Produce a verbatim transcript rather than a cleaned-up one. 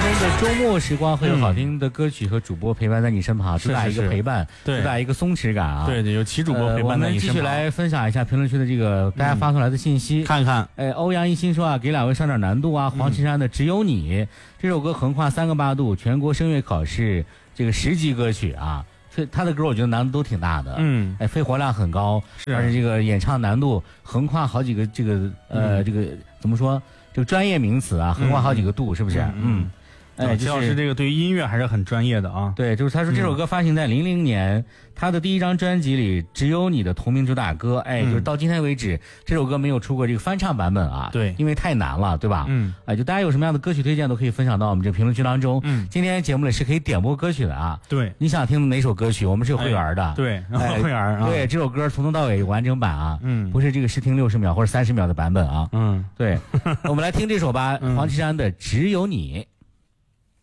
天的周末时光会有好听的歌曲和主播陪伴在你身旁，主打一个陪伴，主打一个松弛感啊。 对对，有齐主播陪伴在你身旁。 我们继续来分享一下评论区的这个大家发送来的信息， 看看。 哎，欧阳一新说啊，给两位上点难度啊。黄绮珊的《只有你》这首歌横跨三个八度，全国声乐考试这个十级歌曲啊。所以他的歌我觉得难度都挺大的， 嗯， 哎，肺活量很高， 是， 而且这个演唱难度横跨好几个这个呃、嗯、这个怎么说这个专业名词啊，横跨好几个度，嗯、是不是？嗯。嗯哎，齐老师这个对于音乐还是很专业的啊。 对，就是他说这首歌发行在零零年，嗯、他的第一张专辑里《只有你》的同名主打歌，哎，就是到今天为止，嗯、这首歌没有出过这个翻唱版本啊。 对， 因为太难了，对吧？ 嗯， 哎，就大家有什么样的歌曲推荐都可以分享到我们这个评论区当中。嗯，今天节目里是可以点播歌曲的啊。 对， 你想听哪首歌曲，我们是有会员的。 哎、对， 哎、 会员啊。 对，这首歌从头到尾有完整版啊。 嗯， 不是这个试听六十秒或者三十秒的版本啊。 嗯， 对，我们来听这首吧，嗯、黄绮珊的《只有你》。